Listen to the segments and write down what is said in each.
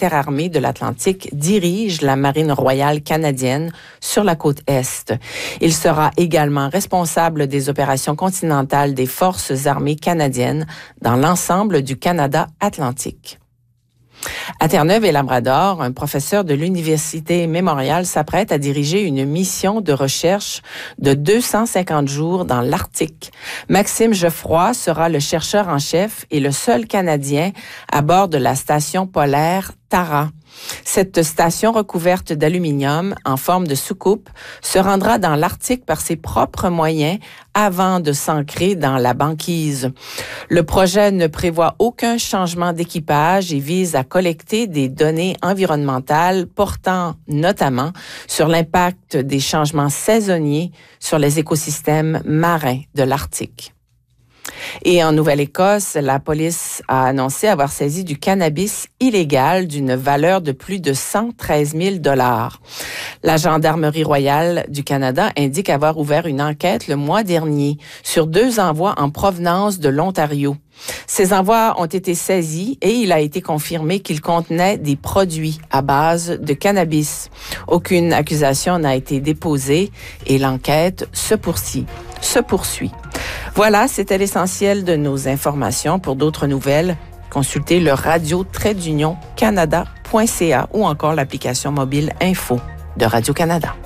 interarmée de l'Atlantique dirige la Marine royale canadienne sur la côte Est. Il sera également responsable des opérations continentales des forces armées canadiennes dans l'ensemble du Canada atlantique. À Terre-Neuve et Labrador, un professeur de l'Université Mémorial s'apprête à diriger une mission de recherche de 250 jours dans l'Arctique. Maxime Geoffroy sera le chercheur en chef et le seul Canadien à bord de la station polaire Tara. Cette station recouverte d'aluminium en forme de soucoupe se rendra dans l'Arctique par ses propres moyens avant de s'ancrer dans la banquise. Le projet ne prévoit aucun changement d'équipage et vise à collecter des données environnementales portant notamment sur l'impact des changements saisonniers sur les écosystèmes marins de l'Arctique. Et en Nouvelle-Écosse, la police a annoncé avoir saisi du cannabis illégal d'une valeur de plus de 113 000 $. La Gendarmerie royale du Canada indique avoir ouvert une enquête le mois dernier sur 2 envois en provenance de l'Ontario. Ces envois ont été saisis et il a été confirmé qu'ils contenaient des produits à base de cannabis. Aucune accusation n'a été déposée et l'enquête se poursuit. Voilà, c'était l'essentiel de nos informations. Pour d'autres nouvelles, consultez le radio-canada.ca ou encore l'application mobile Info de Radio-Canada.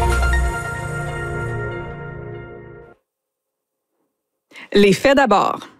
Les faits d'abord.